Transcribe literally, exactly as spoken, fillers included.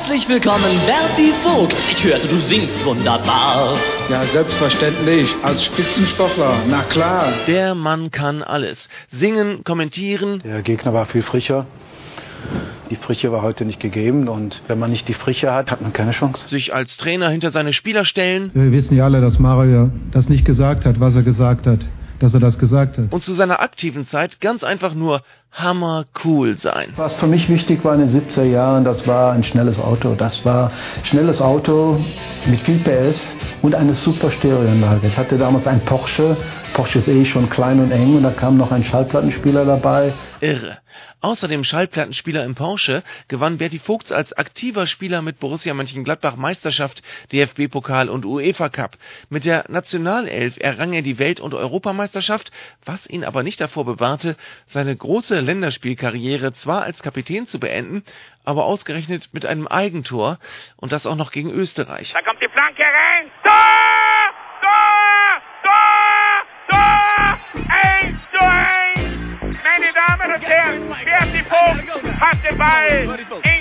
Herzlich willkommen, Berti Vogt. Ich hörte, du singst wunderbar. Ja, selbstverständlich. Als Spitzensportler, na klar. Der Mann kann alles. Singen, kommentieren. Der Gegner war viel frischer. Die Frische war heute nicht gegeben und wenn man nicht die Frische hat, hat man keine Chance. Sich als Trainer hinter seine Spieler stellen. Wir wissen ja alle, dass Mario das nicht gesagt hat, was er gesagt hat, dass er das gesagt hat. Und zu seiner aktiven Zeit ganz einfach nur hammercool sein. Was für mich wichtig war in den siebziger Jahren, das war ein schnelles Auto. Das war ein schnelles Auto mit viel P S und eine super Stereoanlage. Ich hatte damals einen Porsche. Porsche ist eh schon klein und eng und da kam noch ein Schallplattenspieler dabei. Irre. Außer dem Schallplattenspieler im Porsche gewann Berti Vogts als aktiver Spieler mit Borussia Mönchengladbach Meisterschaft, D F B-Pokal und UEFA Cup. Mit der Nationalelf errang er die Welt- und Europameisterschaft, was ihn aber nicht davor bewahrte, seine große Länderspielkarriere zwar als Kapitän zu beenden, aber ausgerechnet mit einem Eigentor und das auch noch gegen Österreich. Da kommt die Flanke rein. Tor! Tor! Tor! Tor! eins zu eins! Meine Damen und Herren, Berti Vogt hat den Ball.